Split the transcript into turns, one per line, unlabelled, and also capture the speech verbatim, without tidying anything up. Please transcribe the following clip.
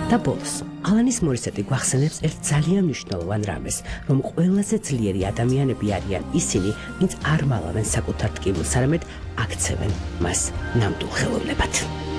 და ბოლოს, ალანის მორისეტი გვახსენებს ერთ ძალიან მნიშვნელოვან რამეს, რომ ყველაზე ძლიერი ადამიანები არიან ისინი, ვინც არ მალავენ საკუთარ ტკივილს, არამედ აქცევენ მას ნამდვილ ხელოვნებად.